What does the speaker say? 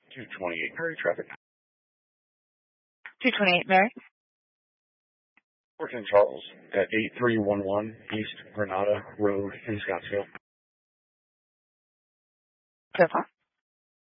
228 Mary traffic. 228 Mary. Fort St. Charles at 8311 East Granada Road in Scottsville. So far.